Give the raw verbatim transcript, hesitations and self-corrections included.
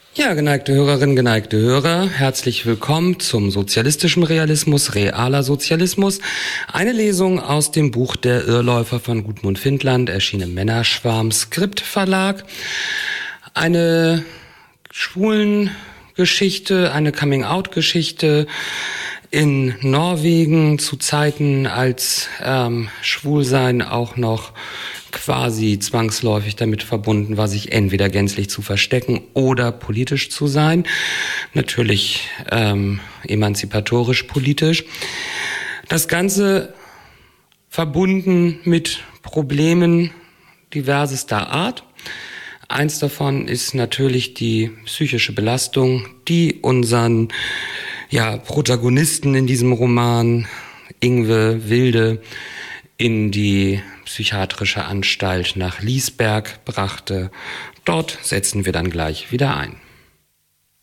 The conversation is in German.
Ja, geneigte Hörerinnen, geneigte Hörer, herzlich willkommen zum sozialistischen Realismus, realer Sozialismus. Eine Lesung aus dem Buch Der Irrläufer von Gudmund Findland, erschienen im Männerschwarm Skript Verlag. Eine Schwulengeschichte, eine Coming-out-Geschichte in Norwegen zu Zeiten, als ähm, Schwulsein auch noch quasi zwangsläufig damit verbunden war, sich entweder gänzlich zu verstecken oder politisch zu sein. Natürlich ähm, emanzipatorisch politisch. Das Ganze verbunden mit Problemen diversester Art. Eins davon ist natürlich die psychische Belastung, die unseren ja, Protagonisten in diesem Roman, Ingwe Wilde, in die psychiatrische Anstalt nach Liesberg brachte. Dort setzen wir dann gleich wieder ein.